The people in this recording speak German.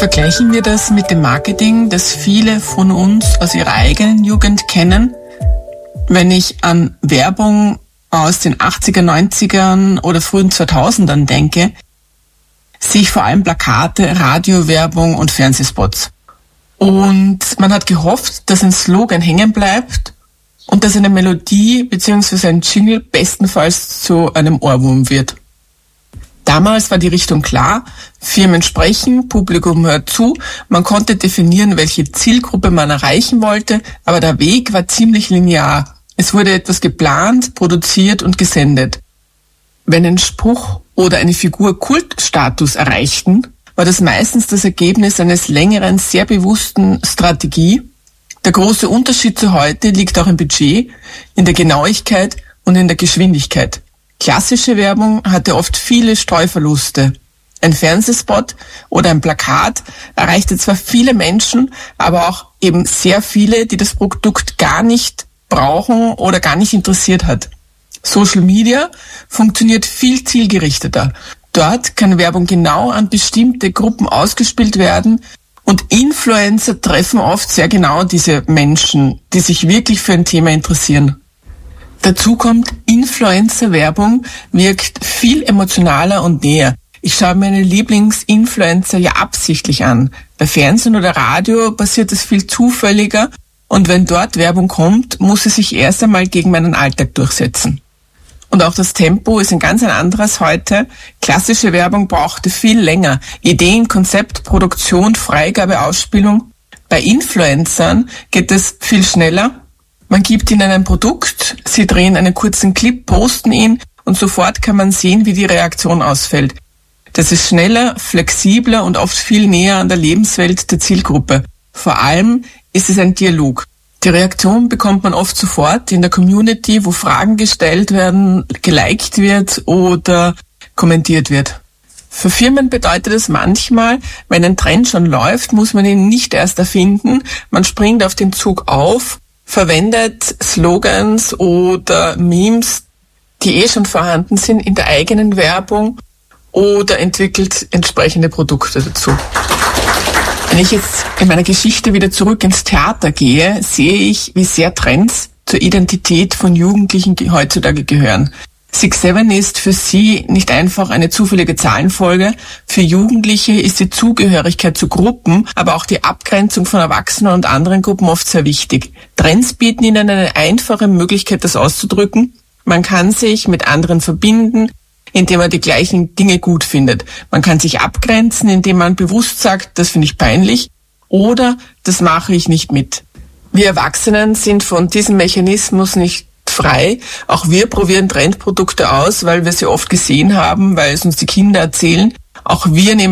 Vergleichen wir das mit dem Marketing, das viele von uns aus ihrer eigenen Jugend kennen. Wenn ich an Werbung aus den 80er, 90ern oder frühen 2000ern denke, sehe ich vor allem Plakate, Radiowerbung und Fernsehspots. Und man hat gehofft, dass ein Slogan hängen bleibt und dass eine Melodie bzw. ein Jingle bestenfalls zu einem Ohrwurm wird. Damals war die Richtung klar, Firmen sprechen, Publikum hört zu, man konnte definieren, welche Zielgruppe man erreichen wollte, aber der Weg war ziemlich linear. Es wurde etwas geplant, produziert und gesendet. Wenn ein Spruch oder eine Figur Kultstatus erreichten, war das meistens das Ergebnis eines längeren, sehr bewussten Strategie. Der große Unterschied zu heute liegt auch im Budget, in der Genauigkeit und in der Geschwindigkeit. Klassische Werbung hatte oft viele Streuverluste. Ein Fernsehspot oder ein Plakat erreichte zwar viele Menschen, aber auch eben sehr viele, die das Produkt gar nicht brauchen oder gar nicht interessiert hat. Social Media funktioniert viel zielgerichteter. Dort kann Werbung genau an bestimmte Gruppen ausgespielt werden und Influencer treffen oft sehr genau diese Menschen, die sich wirklich für ein Thema interessieren. Dazu kommt, Influencer-Werbung wirkt viel emotionaler und näher. Ich schaue meine Lieblingsinfluencer ja absichtlich an. Bei Fernsehen oder Radio passiert es viel zufälliger und wenn dort Werbung kommt, muss sie sich erst einmal gegen meinen Alltag durchsetzen. Und auch das Tempo ist ein ganz anderes heute. Klassische Werbung brauchte viel länger. Ideen, Konzept, Produktion, Freigabe, Ausspielung. Bei Influencern geht es viel schneller. Man gibt ihnen ein Produkt, sie drehen einen kurzen Clip, posten ihn und sofort kann man sehen, wie die Reaktion ausfällt. Das ist schneller, flexibler und oft viel näher an der Lebenswelt der Zielgruppe. Vor allem ist es ein Dialog. Die Reaktion bekommt man oft sofort in der Community, wo Fragen gestellt werden, geliked wird oder kommentiert wird. Für Firmen bedeutet es manchmal, wenn ein Trend schon läuft, muss man ihn nicht erst erfinden. Man springt auf den Zug auf, verwendet Slogans oder Memes, die schon vorhanden sind in der eigenen Werbung oder entwickelt entsprechende Produkte dazu. Wenn ich jetzt in meiner Geschichte wieder zurück ins Theater gehe, sehe ich, wie sehr Trends zur Identität von Jugendlichen heutzutage gehören. 6-7 ist für sie nicht einfach eine zufällige Zahlenfolge. Für Jugendliche ist die Zugehörigkeit zu Gruppen, aber auch die Abgrenzung von Erwachsenen und anderen Gruppen oft sehr wichtig. Trends bieten ihnen eine einfache Möglichkeit, das auszudrücken. Man kann sich mit anderen verbinden, indem man die gleichen Dinge gut findet. Man kann sich abgrenzen, indem man bewusst sagt, das finde ich peinlich oder das mache ich nicht mit. Wir Erwachsenen sind von diesem Mechanismus nicht frei. Auch wir probieren Trendprodukte aus, weil wir sie oft gesehen haben, weil es uns die Kinder erzählen. Auch wir nehmen